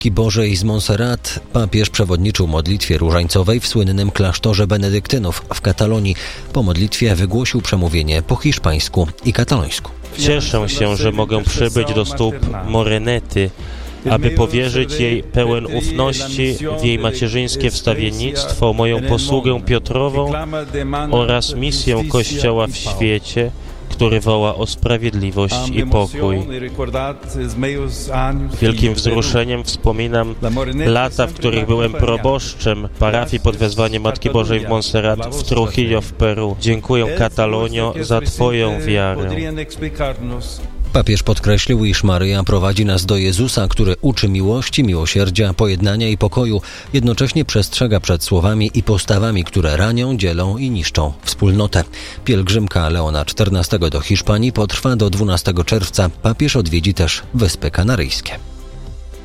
Matki Bożej z Montserrat papież przewodniczył modlitwie różańcowej w słynnym klasztorze benedyktynów w Katalonii. Po modlitwie wygłosił przemówienie po hiszpańsku i katalońsku. Cieszę się, że mogę przybyć do stóp Morenety, aby powierzyć jej pełen ufności w jej macierzyńskie wstawiennictwo, moją posługę Piotrową oraz misję Kościoła w świecie, który woła o sprawiedliwość i pokój. Wielkim wzruszeniem wspominam lata, w których byłem proboszczem parafii pod wezwaniem Matki Bożej w Montserrat w Trujillo w Peru. Dziękuję, Katalonio, za Twoją wiarę. Papież podkreślił, iż Maryja prowadzi nas do Jezusa, który uczy miłości, miłosierdzia, pojednania i pokoju. Jednocześnie przestrzega przed słowami i postawami, które ranią, dzielą i niszczą wspólnotę. Pielgrzymka Leona XIV do Hiszpanii potrwa do 12 czerwca. Papież odwiedzi też Wyspy Kanaryjskie.